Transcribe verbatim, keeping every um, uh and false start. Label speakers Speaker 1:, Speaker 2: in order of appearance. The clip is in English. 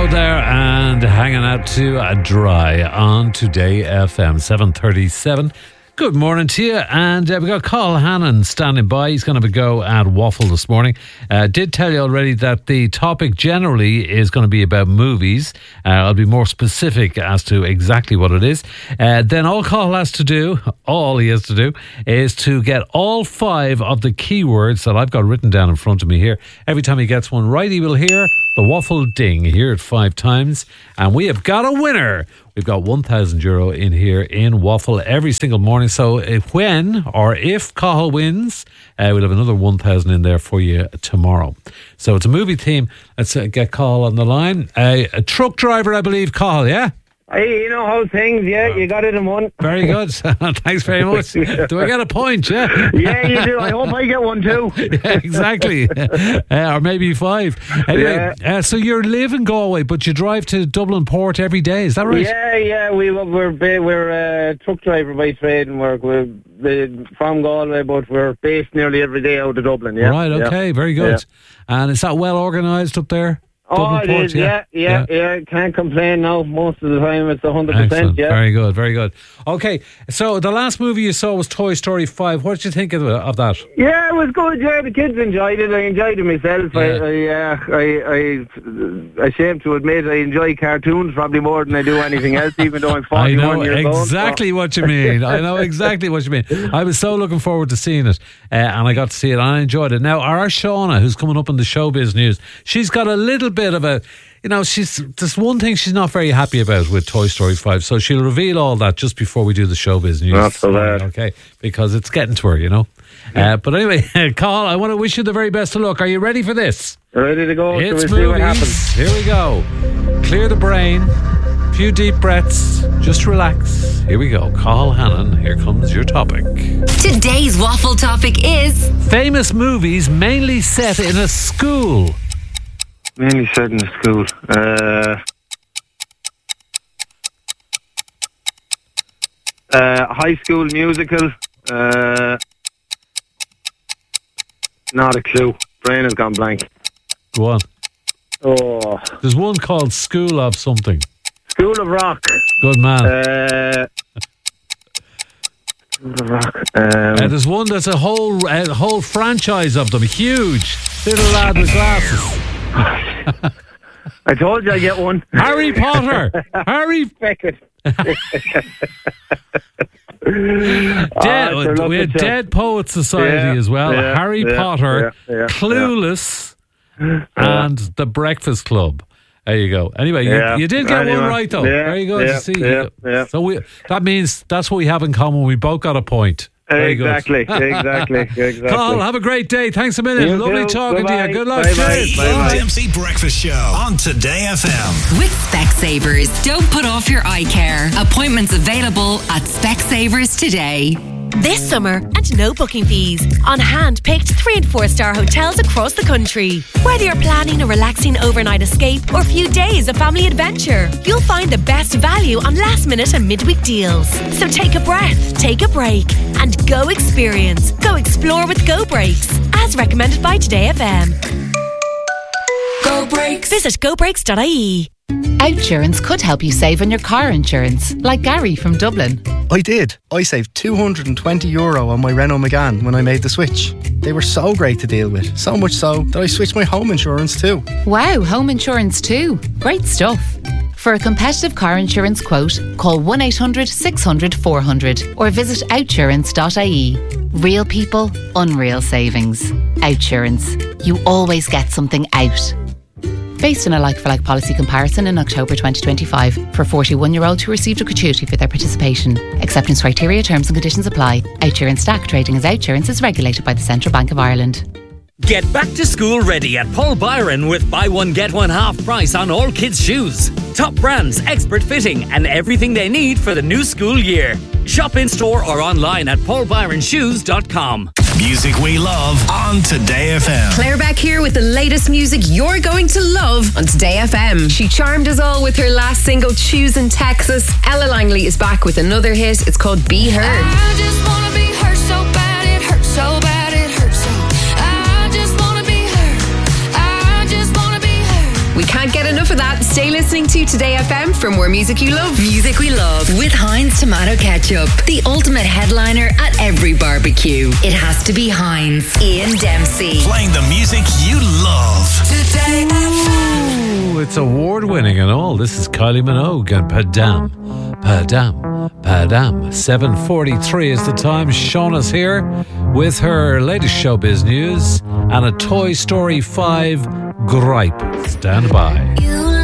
Speaker 1: Low there and hanging out to a dry on Today F M seven thirty-seven. Good morning to you, and uh, we got Carl Hannon standing by. He's going to have a go at Waffle this morning. Uh, did tell you already that the topic generally is going to be about movies. Uh, I'll be more specific as to exactly what it is. Uh, then all Carl has to do, all he has to do, is to get all five of the keywords that I've got written down in front of me here. Every time he gets one right, he will hear the Waffle ding. Hear it five times, and we have got a winner. We've got one thousand euro in here in Waffle every single morning. So if when or if Cathal wins, uh, we'll have another one thousand in there for you tomorrow. So it's a movie theme. Let's uh, get Cathal on the line. Uh, a truck driver, I believe, Cathal, yeah?
Speaker 2: Hey, you know how things, yeah, you got it in one.
Speaker 1: Very good. Thanks very much. Do I get a point, yeah?
Speaker 2: Yeah, you do. I hope I get one too.
Speaker 1: Yeah, exactly. Uh, or maybe five. Anyway, yeah. uh, so you live in Galway, but you drive to Dublin Port every day, is that right?
Speaker 2: Yeah, yeah, we, we're we're a uh, truck driver by trade and work. We're uh, from Galway, but we're based nearly every day out of Dublin, yeah.
Speaker 1: Right, okay,
Speaker 2: yeah.
Speaker 1: very good.
Speaker 2: Yeah.
Speaker 1: And is that well organised up there?
Speaker 2: Oh, it is, yeah, yeah, yeah, yeah. Can't complain now. Most of the time it's one hundred percent, yeah.
Speaker 1: Very good, very good. Okay, so the last movie you saw was Toy Story five. What did you think of, of that?
Speaker 2: Yeah, it was good, yeah. The kids enjoyed it. I enjoyed it myself. Yeah. I, I, uh, I, I, ashamed to admit, I enjoy cartoons probably more than I do anything else, even though I'm forty-one years old.
Speaker 1: I know exactly
Speaker 2: so.
Speaker 1: what you mean. I know exactly what you mean. I was so looking forward to seeing it, uh, and I got to see it, and I enjoyed it. Now, our Shauna, who's coming up in the showbiz news, she's got a little bit of a, you know, she's there's one thing she's not very happy about with Toy Story five, so she'll reveal all that just before we do the showbiz news.
Speaker 2: Not so bad.
Speaker 1: Okay, because it's getting to her, you know. Yeah. Uh, but anyway, Carl, I want to wish you the very best of luck. Are you ready for this?
Speaker 2: Ready to go.
Speaker 1: It's
Speaker 2: so
Speaker 1: movies.
Speaker 2: See what happens.
Speaker 1: Here we go. Clear the brain. A few deep breaths. Just relax. Here we go. Carl Hannon, here comes your topic.
Speaker 3: Today's Waffle topic is
Speaker 1: famous movies mainly set in a school.
Speaker 2: Mainly set in a school. Uh, uh, high school musical. Uh, not a clue. Brain has gone blank.
Speaker 1: Go on.
Speaker 2: Oh.
Speaker 1: There's one called School of something.
Speaker 2: School of Rock.
Speaker 1: Good man.
Speaker 2: Uh, School of Rock. Um,
Speaker 1: uh, there's one that's a whole a whole franchise of them. Huge. Little lad with glasses.
Speaker 2: I told you I get one.
Speaker 1: Harry Potter. Harry
Speaker 2: Beckett.
Speaker 1: Dead, oh, we had Dead Poets Society
Speaker 2: yeah,
Speaker 1: as well.
Speaker 2: Yeah,
Speaker 1: Harry
Speaker 2: yeah,
Speaker 1: Potter,
Speaker 2: yeah, yeah,
Speaker 1: Clueless,
Speaker 2: yeah.
Speaker 1: and The Breakfast Club. There you go. Anyway, you,
Speaker 2: yeah.
Speaker 1: you did get
Speaker 2: anyway,
Speaker 1: one right though.
Speaker 2: Yeah,
Speaker 1: Very good
Speaker 2: yeah,
Speaker 1: to see.
Speaker 2: Yeah, yeah.
Speaker 1: So we, that means that's what we have in common. We both got a point. Very
Speaker 2: exactly, exactly, exactly.
Speaker 1: Carl, have a great day. Thanks a million.
Speaker 2: You
Speaker 1: Lovely
Speaker 2: too.
Speaker 1: talking
Speaker 2: Bye-bye.
Speaker 1: to you. Good luck.
Speaker 2: Bye-bye. Bye-bye.
Speaker 4: Dempsey Breakfast Show on Today F M.
Speaker 3: with Specsavers. Don't put off your eye care. Appointments available at Specsavers today.
Speaker 5: This summer, and no booking fees, on hand-picked three and four-star hotels across the country. Whether you're planning a relaxing overnight escape or a few days of family adventure, you'll find the best value on last-minute and midweek deals. So take a breath, take a break, and go experience. Go explore with Go Breaks, as recommended by Today F M. Go Breaks. Visit go breaks dot I E.
Speaker 6: Outsurance could help you save on your car insurance, like Gary from Dublin.
Speaker 7: I did. I saved two hundred twenty euro on my Renault Megane when I made the switch. They were so great to deal with, so much so that I switched my home insurance too.
Speaker 6: Wow, home insurance too. Great stuff. For a competitive car insurance quote, call one eight hundred six hundred four hundred or visit outsurance dot I E. Real people, unreal savings. Outsurance. You always get something out. Based on a like-for-like policy comparison in October twenty twenty-five for forty-one-year-olds who received a gratuity for their participation. Acceptance criteria, terms and conditions apply. Outsurance S T A C trading as Outsurance is regulated by the Central Bank of Ireland.
Speaker 8: Get back to school ready at Paul Byron with buy one get one half price on all kids' shoes. Top brands, expert fitting and everything they need for the new school year. Shop in store or online at paul byron shoes dot com.
Speaker 4: Music we love on Today F M.
Speaker 9: Claire Beck here with the latest music you're going to love on Today F M. She charmed us all with her last single, Choosing Texas. Ella Langley is back with another hit. It's called Be Her.
Speaker 10: I just wanna be her so bad, it hurts so bad, it hurts so. I just wanna be her. I just wanna be her.
Speaker 9: We can't get enough of for that, stay listening to Today F M for more music you love.
Speaker 3: Music we love with Heinz Tomato Ketchup. The ultimate headliner at every barbecue. It has to be Heinz. Ian Dempsey.
Speaker 4: Playing the music you love.
Speaker 3: Today F M.
Speaker 1: Ooh, it's award winning and all. This is Kylie Minogue and Padam. Padam. Padam. seven forty-three is the time. Shauna's here with her latest showbiz news and a Toy Story five gripe. Stand by.